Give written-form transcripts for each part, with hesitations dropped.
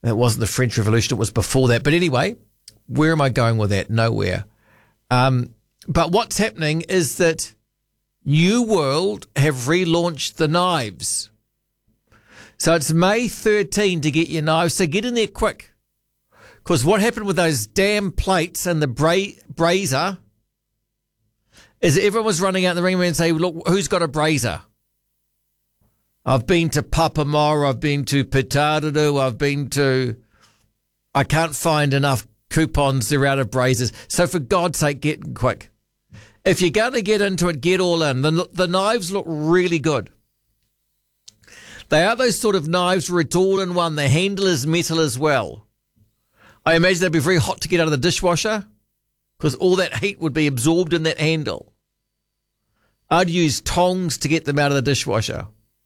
It wasn't the French Revolution, it was before that. But anyway, where am I going with that? Nowhere. But what's happening is that New World have relaunched the knives. So it's May 13 to get your knives. So get in there quick. Because what happened with those damn plates and the brazier is everyone was running out in the ring and saying, look, who's got a brazier? I've been to Papamoa, I've been to Petardadu, I can't find enough coupons, they're out of braziers. So for God's sake, get quick. If you're going to get into it, get all in. The knives look really good. They are those sort of knives where it's all in one. The handle is metal as well. I imagine they'd be very hot to get out of the dishwasher because all that heat would be absorbed in that handle. I'd use tongs to get them out of the dishwasher.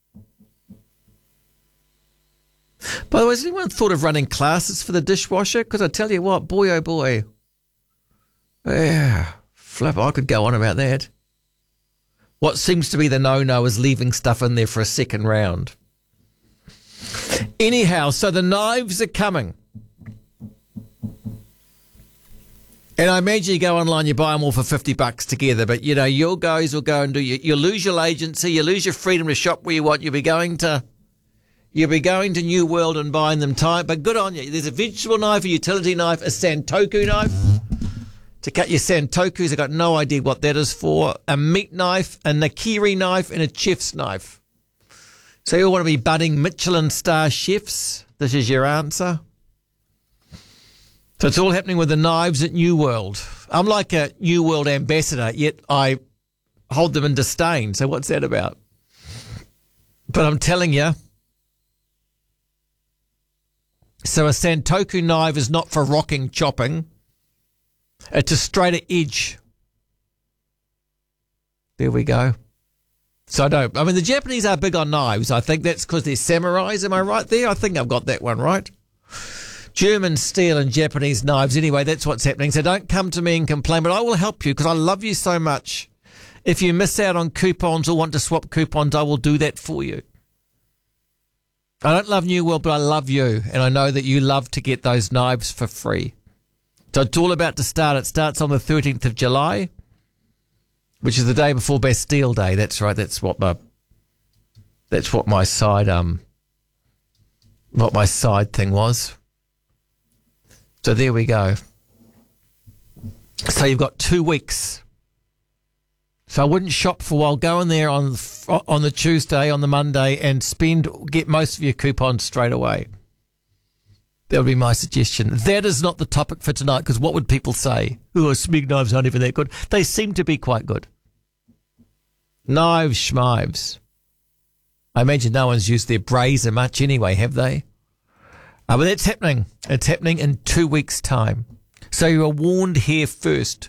By the way, has anyone thought of running classes for the dishwasher? Because I tell you what, boy, oh boy. Yeah, flip, I could go on about that. What seems to be the no-no is leaving stuff in there for a second round. Anyhow, so the knives are coming. And I imagine you go online, you buy them all for $50 together, but, you know, your guys will go and do, you'll lose your agency, you lose your freedom to shop where you want, you'll be going to New World and buying them tight, but good on you. There's a vegetable knife, a utility knife, a Santoku knife to cut your Santokus. I've got no idea what that is for. A meat knife, a Nakiri knife, and a chef's knife. So you all want to be budding Michelin star chefs? This is your answer. So it's all happening with the knives at New World. I'm like a New World ambassador, yet I hold them in disdain. So what's that about? But I'm telling you, so a Santoku knife is not for rocking chopping. It's a straighter edge. There we go. So the Japanese are big on knives. I think that's because they're samurais. Am I right there? I think I've got that one right. German steel and Japanese knives. Anyway, that's what's happening. So don't come to me and complain, but I will help you because I love you so much. If you miss out on coupons or want to swap coupons, I will do that for you. I don't love New World, but I love you, and I know that you love to get those knives for free. So it's all about to start. It starts on the 13th of July, which is the day before Bastille Day. That's right. That's what my side thing was. So there we go. So you've got 2 weeks. So I wouldn't shop for a while. Go in there on the Tuesday, on the Monday, and get most of your coupons straight away. That would be my suggestion. That is not the topic for tonight, because what would people say? Oh, Smeg knives aren't even that good. They seem to be quite good. Knives, schmives. I imagine no one's used their brazier much anyway, have they? But that's happening. It's happening in 2 weeks' time. So you are warned here first.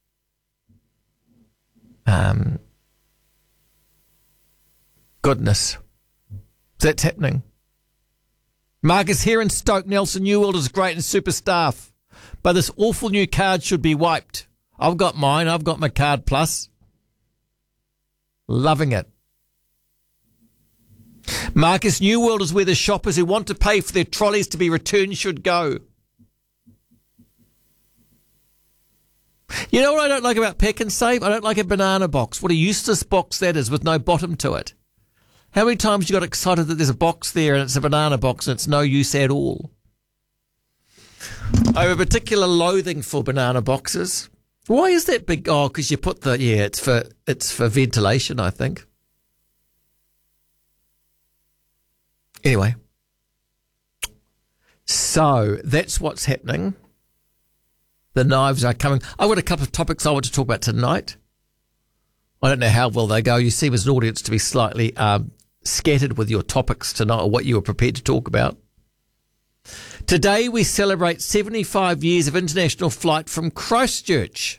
Goodness. That's happening. Marcus here in Stoke Nelson. New World is great and super staff, but this awful new card should be wiped. I've got mine. I've got my Card Plus. Loving it. Marcus, New World is where the shoppers who want to pay for their trolleys to be returned should go. You know what I don't like about Pack and Save? I don't like a banana box. What a useless box that is with no bottom to it. How many times you got excited that there's a box there and it's a banana box and it's no use at all? I have a particular loathing for banana boxes. Why is that big? Oh, because you put it's for ventilation, I think. Anyway. So that's what's happening. The knives are coming. I've got a couple of topics I want to talk about tonight. I don't know how well they go. You seem as an audience to be slightly scattered with your topics tonight or what you were prepared to talk about. Today we celebrate 75 years of international flight from Christchurch.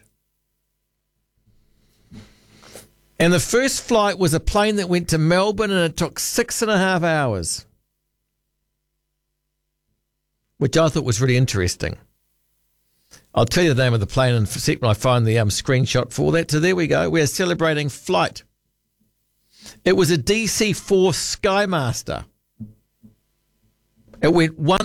And the first flight was a plane that went to Melbourne and it took 6.5 hours, which I thought was really interesting. I'll tell you the name of the plane in a sec when I find the screenshot for that. So there we go. We're celebrating flight. It was a DC-4 Skymaster. It went